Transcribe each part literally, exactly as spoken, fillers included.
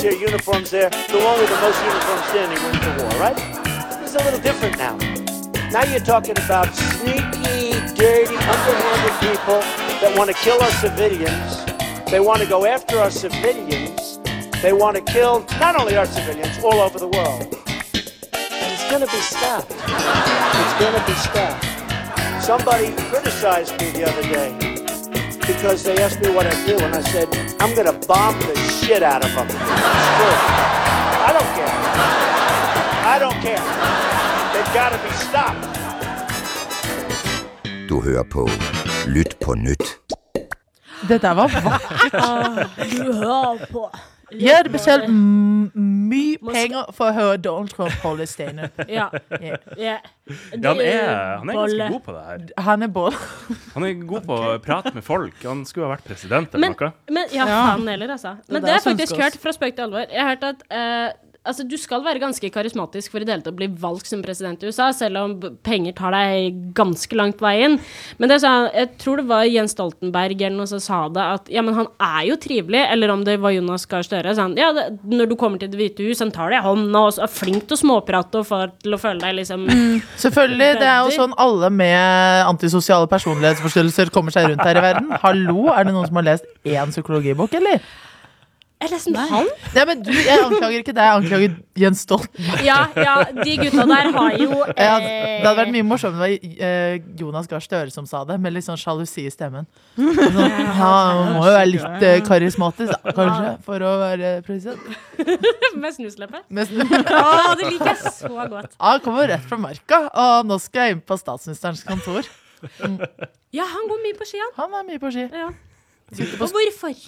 there, uniforms there. The one with the most uniforms standing wins the war, right? It's a little different now. Now you're talking about sneaky, dirty, underhanded people that want to kill our civilians. They want to go after our civilians. They want to kill not only our civilians, all over the world. And it's going to be stopped. It's going to be stopped. Somebody criticized me the other day because they asked me what I do, and I said, I'm going to bomb the shit out of them. It's true. I don't care. I don't care. They've got to be stopped. Du hører på Lytt på nytt. Dette var vakkert. Du hører på. Ja, det betaler mye penger for å høre Donald Trump holde stand-up. Ja. Ja. Ja. Ja, han, er, han er ganske god på det her. Han er både. Han er god på å prate med folk. Han skulle ha vært president eller Men, noe. men ja, Ja. faen heller, altså. Men Det det er har jeg faktisk svensk hørt fra spøk til alvor. Jeg har hørt at eh, altså, du skal være ganske karismatisk for i det hele tatt å bli valgt som president i U S A, selv om b- penger tar deg ganske langt veien. Men det er sånn, jeg tror det var Jens Stoltenberg eller noe som sa det, at ja, men han er jo trivelig, eller om det var Jonas Gahr Støre, sånn, ja, det, når du kommer til Det hvite hus, han tar deg i hånden og er flink til å småprate og får til å føle deg liksom... Selvfølgelig, det er jo sånn alle med antisosiale personlighetsforstyrrelser kommer seg rundt her i verden. Hallo, er det noen som har lest én psykologibok, eller? Er det sånn han? Nei, men du, jeg anklager ikke deg, jeg anklager Jens Stoltenberg. Ja, ja, de gutta der har jo... Jeg hadde, Eh, det hadde vært mye morsomt om det var eh, Jonas Gahr Støre som sa det, med litt sånn sjalusi i stemmen. Sånn, ja, han må jo være litt eh, karismatisk, da, kanskje, for å være president. med snusleppe. Men, Åh, det liker jeg så godt. han kommer rett fra marka, og nå skal jeg inn på statsministerens kontor. Ja, han går mye på ski, han. Han er mye på ski. Ja. Og hvorfor?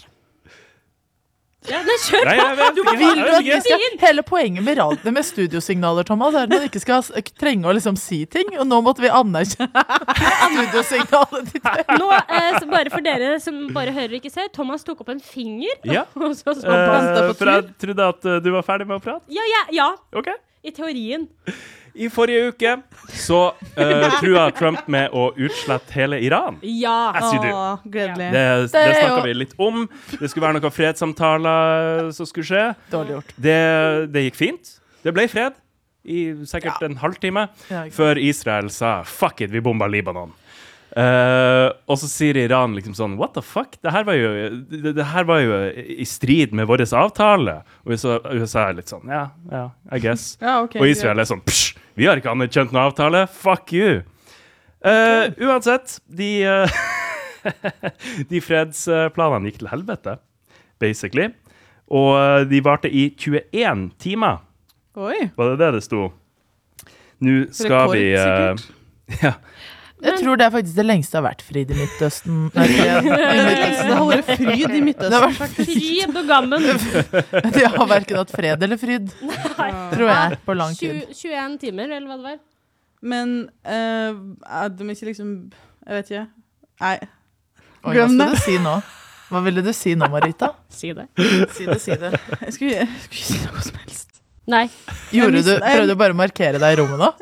Ja, nei, kjør Nei, jeg vet ikke. Vil du Jeg at vet vi ikke. skal, hele poenget med radio med studiosignaler, Thomas, er at man ikke skal s- trenge å liksom si ting, og nå måtte vi anerkjenne studiosignalet ditt. Nå, eh, så bare for dere som bare hører og ikke ser, Thomas tok opp en finger. Ja. Og så, så, Eh, for jeg trodde at eh, du var ferdig med å prate. ja, ja, ja, Ok. i teorien. I forrige uke så uh, trua Trump med å utslette hele Iran. Ja. Jeg sier du. Åh, gledelig. Det, Det det er snakket jo- vi litt om. Det skulle være noen fredssamtaler som skulle skje. Dårlig gjort. Det, det gikk fint. Det ble fred i sikkert en halvtime Ja, ikke sant. før Israel sa fuck it, vi bomba Libanon. Uh, og så sier Iran liksom sånn what the fuck? Det her var jo, det, det her var jo i strid med vår avtale. Og U S A, U S A er litt sånn ja, ja, I guess. Ja, ok, og Israel er sånn psj, vi har ikke anerkjent noen avtale. Fuck you. Uh, uansett, de, uh, de fredsplanene gikk til helvete, basically. Og uh, de varte i tjueen timer. Oi. Var det det det sto? Nå skal Rekord, vi... Uh, ja. Jeg tror det er faktisk det lengste har vært frid i Midtøsten. Nei, i Midtøsten. Det har vært fryd i Midtøsten. Det har vært Fryd og gammen. De har hverken hatt fred eller fryd, tror jeg, på lang tid. tjue, tjueen timer, eller hva det var. Men eh, er de ikke liksom Jeg vet ikke. Nei. Oi, hva Glem skal det. du si nå? Hva ville du si nå, Marita? Si det. Si det, si det. Jeg skulle, jeg skulle ikke si noe som helst. Nei. Gjorde du, Jeg mis- prøvde du bare å markere deg i rommet nå?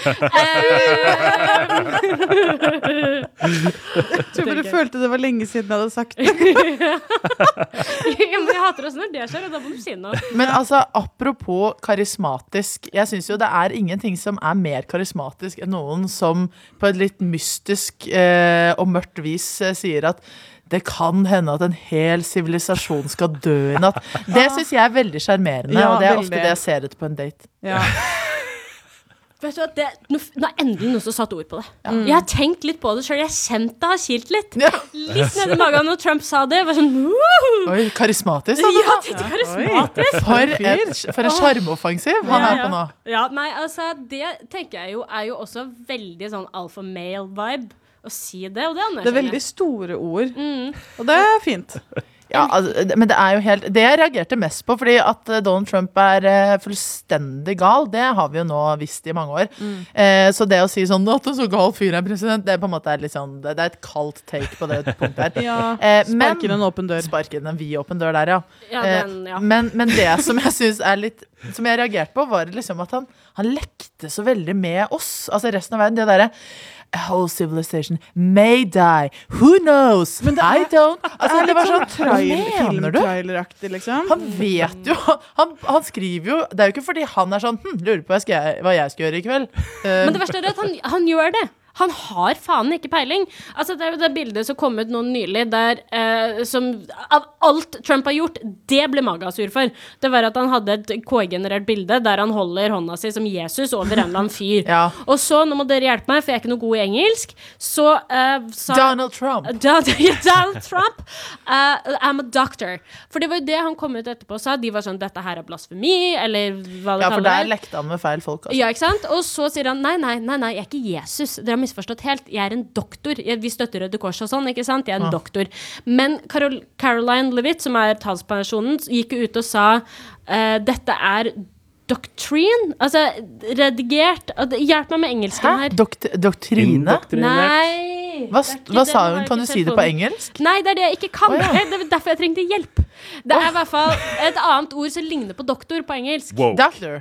Jeg tror bare jeg følte det var lenge siden jeg hadde sagt det. Ja, men jeg hater oss når det skjer, og da må du si noe. Men altså, apropos karismatisk, jeg synes jo det er ingenting som er mer karismatisk enn noen som på et litt mystisk eh, og mørkt vis eh, sier at det kan hende at en hel sivilisasjon skal dø i natt. Det synes jeg er veldig charmerende, Ja, og det er veldig. ofte det jeg ser etter på en date. Ja. Vet du hva, det, nå, nå er endelig noen som satt ord på det. Jeg har tenkt litt på det selv, jeg har kjent det har kilt litt. Ja. Litt nede i magen når Trump sa det, jeg var sånn, woohoo! Oi, karismatisk. sa du Ja, da. det er karismatisk. For, et, for en sjarmoffensiv han er på nå. Ja, nei, altså, det tenker jeg jo er jo også veldig sånn alpha male vibe å si det, og det anerkjenner Det er jeg. veldig store ord. Mm. Og det er fint. Ja, altså, men det er jo helt det jeg reagerte mest på, fordi at eh, Donald Trump er eh, fullstendig gal, det har vi jo nå visst i mange år. Eh, så det å si sånn at en så gal fyr er president, det er på en måte er litt sånn, det, det er et kaldt take på det punktet her. Ja. Eh, men- Spark inn en åpen dør. Spark inn en vidåpen dør der, ja. Ja, Eh, den, ja. men, men det som jeg synes er litt som jeg reagerte på, var liksom at han, han lekte så veldig med oss, altså resten av verden. Det derre a whole civilization may die. Who knows? Men det I er- don't. Altså, Det er det litt var sånn sånn, hva mener du? filmtraileraktig, liksom. Han vet jo, han, han skriver jo, det er jo ikke fordi han er sånn, hm, lurer på hva jeg skal, hva jeg skal gjøre i kveld. Men det verste er at han, han gjør det. Han har faen ikke peiling. Altså, det er jo det bildet som kom ut nå nylig, der eh, som av alt Trump har gjort, det ble Maga sur for. Det var at han hadde et K I-generert bilde der han holder hånda si som Jesus over en eller annen fyr. Ja. Og så, nå må dere hjelpe meg, for jeg er ikke noe god i engelsk, så eh, sa Donald Trump. Donald, Donald Trump uh, I'm a doctor. For det var jo det han kom ut etterpå og sa. De var sånn, dette her er blasfemi, eller hva det Ja, for kaller der lekte han med feil folk. Altså. ja, ikke sant? Og så sier han, nei, nei, nei, nei, jeg er ikke Jesus. Dere har misforstått helt. Jeg er en doktor. Jeg, vi støtter Røde Kors og sånn, ikke sant? Jeg er en Ah. doktor. Men Carol, Caroline Levitt, som er talspersonen, gikk jo ut og sa, eh, dette er doctrine, altså redigert. Hjelp meg med engelsken Hæ? her. Dokt doktrine? Indoktrinert. Nei. Hva, det er ikke hva det, sa nå har hun? jeg Kan ikke du sett si det på på den. engelsk? Nei, det er det jeg ikke kan. Å, ja. Det er derfor jeg trengte hjelp. Det er i hvert fall et annet ord som ligner på doktor på engelsk. Wow. Doctor.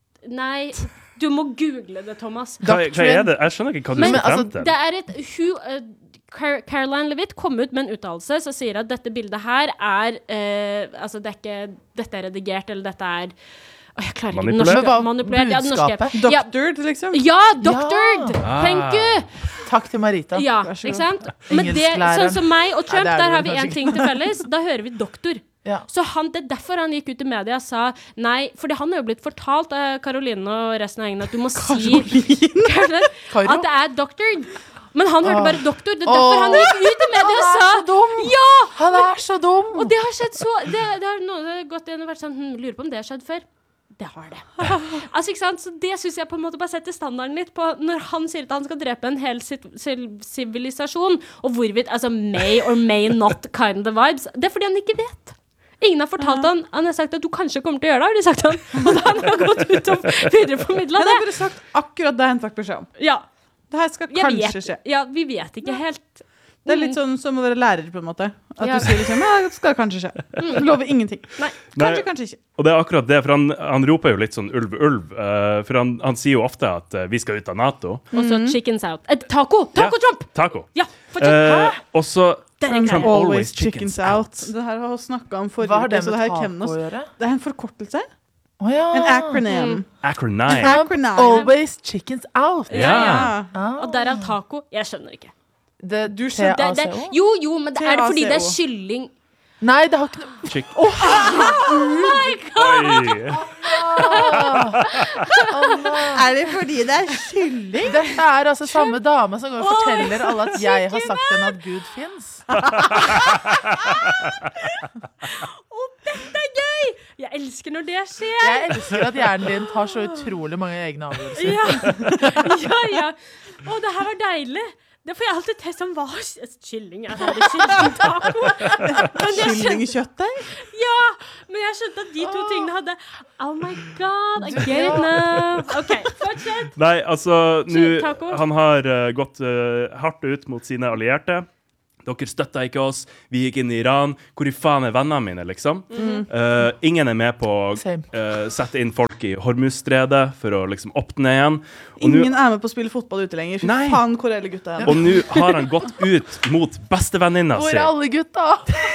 Nei, du må google det, Thomas. Hva, hva er det? Jeg skjønner ikke hva du Men, skal frem altså, til. Det er et hun, uh, Car Caroline Levitt kom ut med en uttalelse som sier at dette bildet her er uh, altså det er ikke, dette er redigert, eller dette er Åh, jeg klarer ikke den Manipulert? norske. Hva var Manipulert, ja, den norske. budskapet? Ja, Doctored, liksom. ja, doctored! Ah. Thank you! Takk til Marita. Ja, Vær så ikke god. sant? Men det, Engelsklæreren. sånn som meg og Trump, Nei, det er der det har vi kanskje én ting til felles. Da hører vi doktor. Ja. Så han, det er derfor han gikk ut i media og sa nei, fordi han har jo blitt fortalt av Caroline og resten av gjengen at du må si Caroline, Karo? at det er doctored. Men han hørte Åh. bare doktor. Det er derfor Åh. han gikk ut i media og sa så dum! ja! Han er så dum! Og det har skjedd så Det, det har noen gått igjen og vært sånn hm, lurer på om det har skjedd før. Det har det. Altså, ikke sant? Så det synes jeg på en måte bare setter standarden litt på når han sier at han skal drepe en hel sit- sil- sivilisasjon, og hvorvidt, altså may or may not kind of vibes. Det er fordi han ikke vet. Ingen har fortalt han Han har sagt at du kanskje kommer til å gjøre det, har de sagt han. Og da han har gått ut og videreformidlet Men jeg har det. bare sagt akkurat det han fikk beskjed om. Ja, Det her skal jeg kanskje vet, skje. ja, vi vet ikke helt. Det er litt sånn som å være lærer, på en måte. At Ja. du sier liksom, ja, det skal kanskje skje. Du lover ingenting. Nei. Kanskje, Nei. kanskje ikke. Og det er akkurat det, for han, han roper jo litt sånn ulv, ulv. eh, for han, han sier jo ofte at eh, vi skal ut av NATO. Og så chickens out. Eh, taco! Taco Ja. Trump! Taco. Ja, fortsett. Eh, og så Det er en Trump greie. always chickens out. Det her har vi snakket om forrige Hva har det uke, så med det her taco kommer å oss. gjøre? Det er en forkortelse. Å ja. En acronym. Acronine. Trump Acronym. always chickens out. Ja. Ja. Og derav taco. Jeg skjønner ikke. Det, Du skjønner- Det, det, T A C O? jo, jo, men det er det fordi det er T A C O. kylling. Nei, det har ikke noe Chick. Oh Oi. Er det fordi det er kylling? Dette er altså samme dame som går og forteller alle at jeg har sagt henne at Gud finnes. Det er gøy! Jeg elsker når det skjer. Jeg elsker at hjernen din tar så utrolig mange egne avgjørelser. Ja, ja, ja. Å, det her var deilig. Det får jeg alltid til som hva kylling er det kyllingtaco. Men jeg skjønte, Kyllingkjøttdeig? ja, men jeg skjønte at de to tingene hadde oh my god, I get it now. Ok, fortsett. Nei, altså nå, Taco. han har eh, gått eh, hardt ut mot sine allierte. Dere støtta ikke oss. Vi gikk inn i Iran. Hvor i faen er vennene mine, liksom? Eh, ingen er med på å Same. eh, sette inn folk i Hormuzstredet for å liksom åpne igjen. Og nå- Ingen er med på å spille fotball ute lenger. Fy Nei. faen, hvor er alle gutta hen? Og nå har han gått ut mot bestevenninna Hvor si. er alle gutta?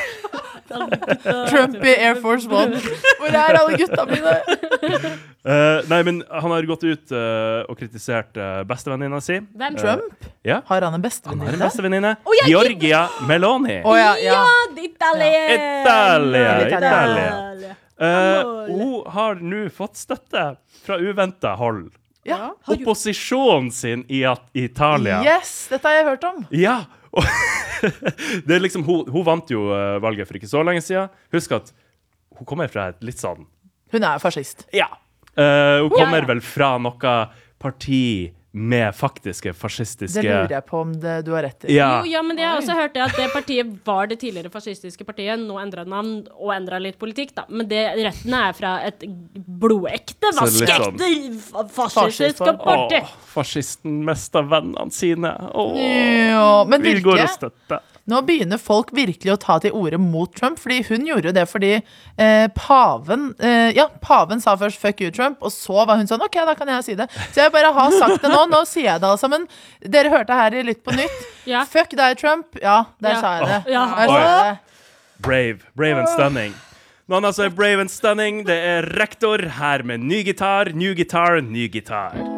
Trump i Air Force One. Hvor er alle gutta mine? Eh, nei, men han har gått ut eh, og kritisert uh, bestevenninna si. Hvem? Trump? Ja, Har han en han har en bestevenninne? bestevenninne. Å, ja, Georgia Meloni. Å ja, ja. Italia. Italia, Italia. Italia. Eh, hun har nå fått støtte fra uventa hold. Ja. Opposisjonen sin i at- Italia. Yes, dette har jeg hørt om. Ja! Og det er liksom, hun, hun vant jo eh, valget for ikke så lenge siden. Husk at hun kommer fra et litt sånn Hun er fascist. Ja. Eh, hun kommer Ja, ja. vel fra noe parti med faktiske fascistiske Det lurer jeg på om det, du har rett i. Ja. Jo, ja, men jeg har også hørt det at det partiet var det tidligere fascistiske partiet, nå endret navn og endret litt politikk, da. Men det rettene er fra et blodekte, Så det er litt vaskeekte fa- Fascist, fascistiske å, parti. Åh, fascisten mista vennene sine. Åh, Ja, men vi går og virke, støtter. nå begynner folk virkelig å ta til orde mot Trump, fordi hun gjorde det fordi eh, paven, eh, ja, paven sa først fuck you Trump, og så var hun sånn, ok, da kan jeg si det. Så jeg bare har sagt det nå, nå sier jeg det altså, men dere hørte her i Lytt på nytt. Ja. Fuck deg Trump, ja, der Ja. sa jeg det. Ja. Der sa jeg det. Brave. Brave and stunning. Noen altså er brave and stunning. Det er rektor her med ny gitar, new gitar, ny gitar.